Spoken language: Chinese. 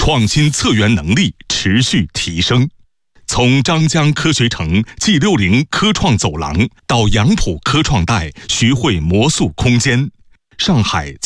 创新策源能力持续提升。从张江科学城 G60 科创走廊到杨浦科创带学会魔术空间，上海在